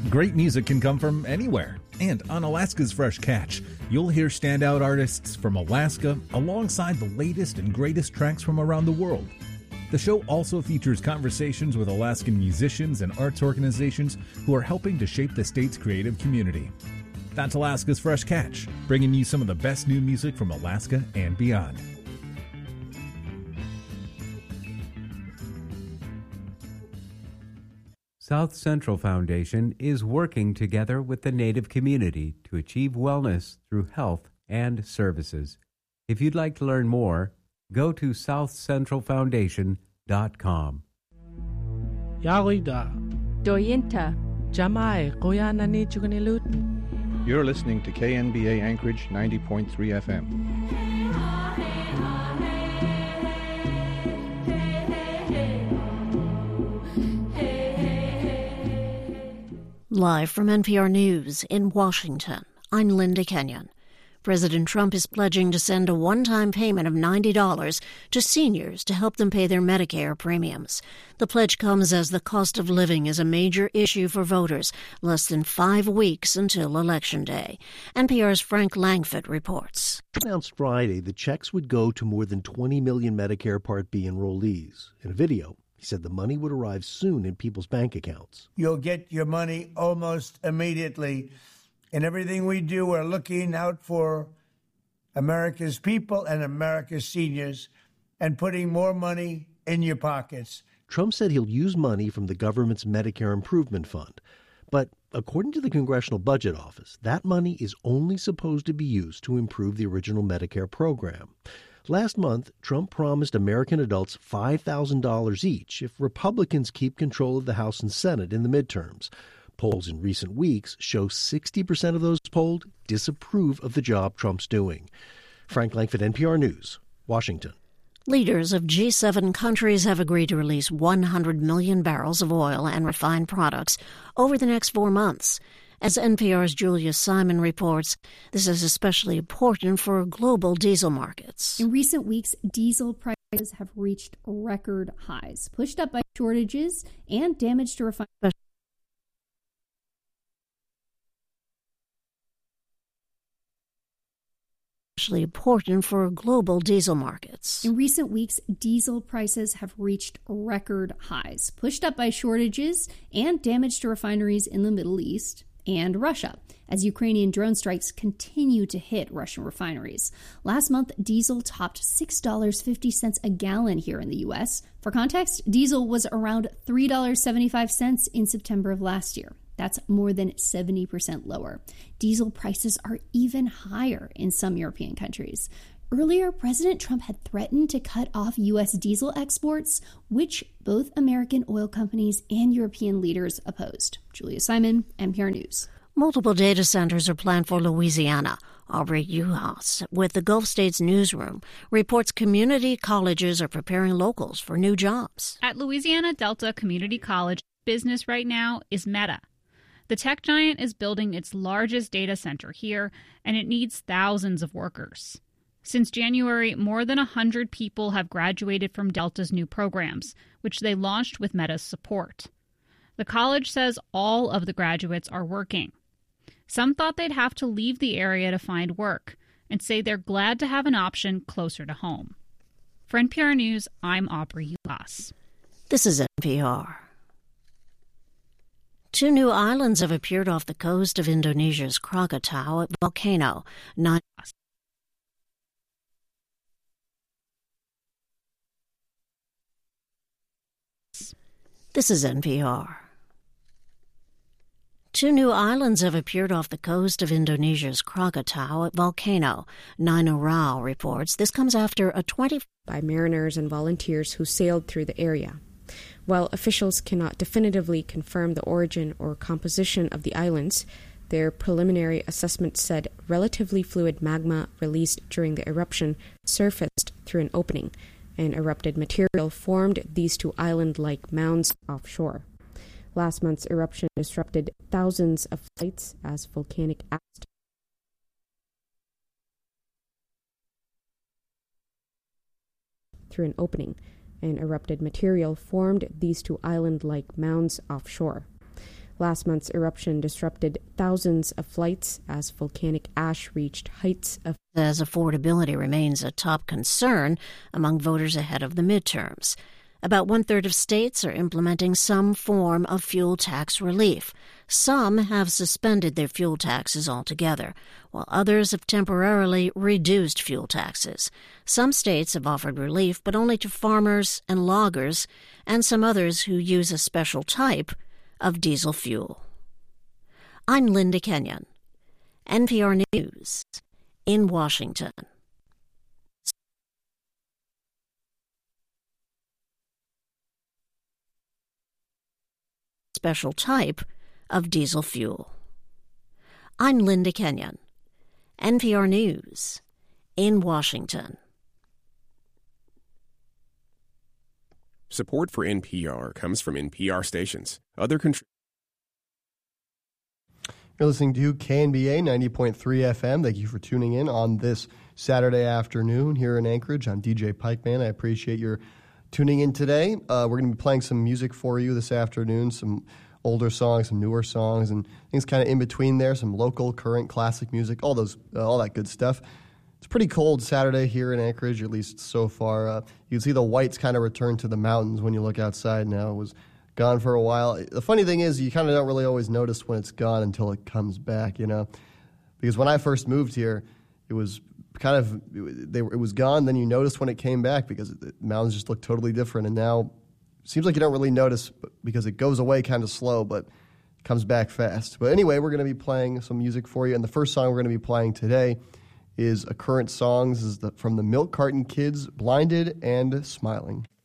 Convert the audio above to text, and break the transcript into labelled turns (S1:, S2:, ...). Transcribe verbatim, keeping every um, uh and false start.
S1: Great music can come from anywhere. And on Alaska's Fresh Catch, you'll hear standout artists from Alaska alongside the latest and greatest tracks from around the world. The show also features conversations with Alaskan musicians and arts organizations who are helping to shape the state's creative community. That's Alaska's Fresh Catch, bringing you some of the best new music from Alaska and beyond.
S2: South Central Foundation is working together with the Native community to achieve wellness through health and services. If you'd like to learn more, go to south central foundation dot com.
S3: Yarida.
S4: Doyinta.
S3: Jamai Koyanani Chugunilut.
S5: You're listening to K N B A Anchorage ninety point three F M.
S6: Live from N P R News in Washington, I'm Linda Kenyon. President Trump is pledging to send a one-time payment of ninety dollars to seniors to help them pay their Medicare premiums. The pledge comes as the cost of living is a major issue for voters, less than five weeks until Election Day. N P R's Frank Langford reports.
S7: Announced Friday the checks would go to more than twenty million Medicare Part B enrollees. In a video, he said the money would arrive soon in people's bank accounts.
S8: You'll get your money almost immediately. In everything we do, we're looking out for America's people and America's seniors and putting more money in your pockets.
S7: Trump said he'll use money from the government's Medicare Improvement Fund. But according to the Congressional Budget Office, that money is only supposed to be used to improve the original Medicare program. Last month, Trump promised American adults five thousand dollars each if Republicans keep control of the House and Senate in the midterms. Polls in recent weeks show sixty percent of those polled disapprove of the job Trump's doing. Frank Langford, N P R News, Washington.
S6: Leaders of G seven countries have agreed to release one hundred million barrels of oil and refined products over the next four months. As N P R's Julia Simon reports, this is especially important for global diesel markets.
S9: In recent weeks, diesel prices have reached record highs, pushed up by shortages and damage to refineries. Especially important for global diesel markets. In recent weeks, diesel prices have reached record highs, pushed up by shortages and damage to refineries in the Middle East and Russia, as Ukrainian drone strikes continue to hit Russian refineries. Last month, diesel topped six dollars and fifty cents a gallon here in the U S. For context, diesel was around three dollars and seventy-five cents in September of last year. That's more than seventy percent lower. Diesel prices are even higher in some European countries. Earlier, President Trump had threatened to cut off U S diesel exports, which both American oil companies and European leaders opposed. Julia Simon, N P R News.
S6: Multiple data centers are planned for Louisiana. Aubrey Uhas, with the Gulf States Newsroom, reports community colleges are preparing locals for new jobs.
S10: At Louisiana Delta Community College, business right now is Meta. The tech giant is building its largest data center here, and it needs thousands of workers. Since January, more than one hundred people have graduated from Delta's new programs, which they launched with Meta's support. The college says all of the graduates are working. Some thought they'd have to leave the area to find work, and say they're glad to have an option closer to home. For N P R News, I'm Aubrey Uhas.
S6: This is N P R. Two new islands have appeared off the coast of Indonesia's Krakatau volcano. Nine This is N P R. Two new islands have appeared off the coast of Indonesia's Krakatau volcano. Nina Rao reports this comes after a twenty
S11: by mariners and volunteers who sailed through the area. While officials cannot definitively confirm the origin or composition of the islands, their preliminary assessment said relatively fluid magma released during the eruption surfaced through an opening, and erupted material formed these two island-like mounds offshore. Last month's eruption disrupted thousands of flights as volcanic ash through an opening, and erupted material formed these two island-like mounds offshore. Last month's eruption disrupted thousands of flights as volcanic ash reached heights of...
S6: As affordability remains a top concern among voters ahead of the midterms. About one-third of states are implementing some form of fuel tax relief. Some have suspended their fuel taxes altogether, while others have temporarily reduced fuel taxes. Some states have offered relief, but only to farmers and loggers, and some others who use a special type of diesel fuel. I'm Linda Kenyon, N P R News, in Washington. Special type of diesel fuel. I'm Linda Kenyon, N P R News, in Washington.
S4: Support for N P R comes from N P R stations. Other contributors.
S12: You're listening to K N B A ninety point three F M. Thank you for tuning in on this Saturday afternoon here in Anchorage. I'm D J Pikeman. I appreciate your tuning in today. Uh, we're going to be playing some music for you this afternoon, some older songs, some newer songs, and things kind of in between there, some local, current, classic music, all those, uh, all that good stuff. It's pretty cold Saturday here in Anchorage, at least so far. Uh, you can see the whites kind of return to the mountains when you look outside now. It was gone for a while. The funny thing is you kind of don't really always notice when it's gone until it comes back, you know, because when I first moved here, it was kind of, they were, it was gone, then you noticed when it came back because the mountains just look totally different, and now it seems like you don't really notice because it goes away kind of slow, but it comes back fast. But anyway, we're going to be playing some music for you, and the first song we're going to be playing today is a current song. This is the, from the Milk Carton Kids, Blinded and Smiling.